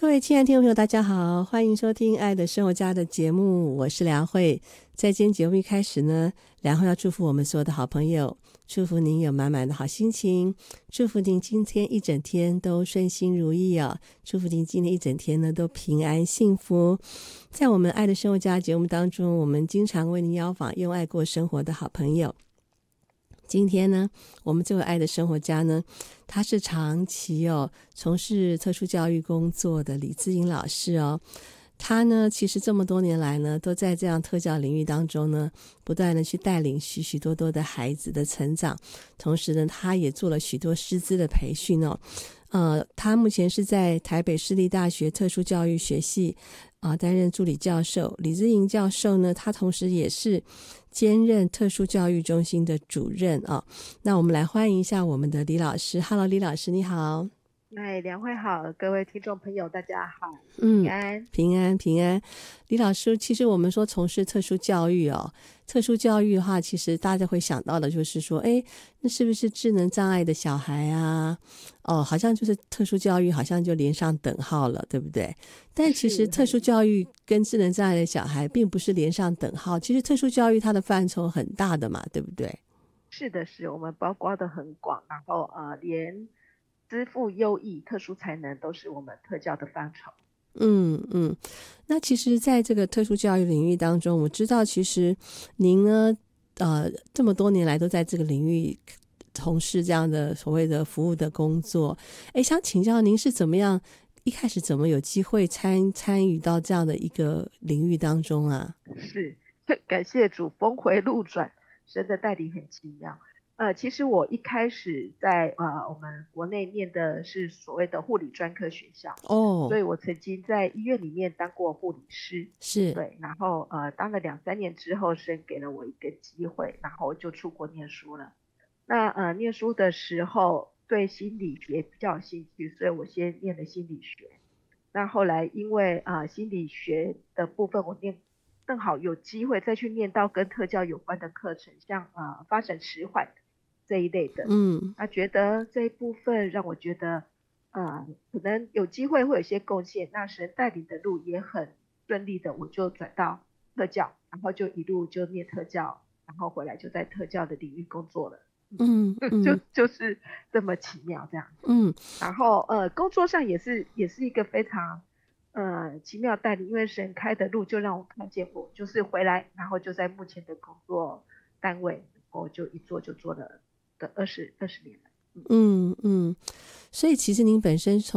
各位亲爱的听众朋友大家好，欢迎收听爱的生活家的节目，我是梁慧。在今天节目一开始呢，梁慧要祝福我们所有的好朋友，祝福您有满满的好心情，祝福您今天一整天都顺心如意哦，祝福您今天一整天呢都平安幸福。在我们爱的生活家节目当中，我们经常为您邀访用爱过生活的好朋友。今天呢，我们这位爱的生活家呢，他是长期从事特殊教育工作的李姿颖老师哦。他呢，其实这么多年来呢，都在这样特教领域当中呢，不断的去带领许许多多的孩子的成长，同时呢，他也做了许多师资的培训哦。他目前是在台北市立大学特殊教育学系担任助理教授。李姿颖教授呢，他同时也是兼任特殊教育中心的主任啊。那我们来欢迎一下我们的李老师。Hello， 李老师你好。 梁慧好，各位听众朋友大家好，平安平安平安。李老师，其实我们说从事特殊教育特殊教育的话，其实大家会想到的就是说，那是不是智能障碍的小孩啊？好像就是特殊教育好像就连上等号了，对不对？但其实特殊教育跟智能障碍的小孩并不是连上等号，其实特殊教育它的范畴很大的嘛，对不对？ 是的，我们包括的很广，然后连资赋优异、特殊才能都是我们特教的范畴。 那其实在这个特殊教育领域当中，我知道其实您呢这么多年来都在这个领域从事这样的所谓的服务的工作。想请教您是怎么样一开始怎么有机会参与到这样的一个领域当中啊？ 是，感谢主，峰回路转，神的带领很奇妙。其实我一开始在我们国内念的是所谓的护理专科学校所以我曾经在医院里面当过护理师， 是对，然后当了2-3年之后，神给了我一个机会，然后就出国念书了。那念书的时候对心理学比较有兴趣，所以我先念了心理学。那后来因为心理学的部分我念正好有机会再去念到跟特教有关的课程，像发展迟缓这一类的。那觉得这一部分让我觉得可能有机会会有些贡献，那神带领的路也很顺利的，我就转到特教，然后就一路就念特教，然后回来就在特教的领域工作了。就是这么奇妙这样。然后工作上也是一个非常奇妙带领，因为神开的路就让我看见我就是回来，然后就在目前的工作单位，我就一做就做了20年了。 所以其实您本身从